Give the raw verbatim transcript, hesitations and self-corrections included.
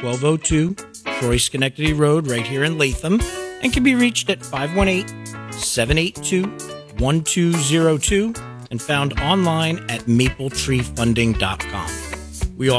twelve oh two Troy Schenectady Road right here in Latham, and can be reached at five one eight, seven eight two, one two zero two and found online at maple tree funding dot com.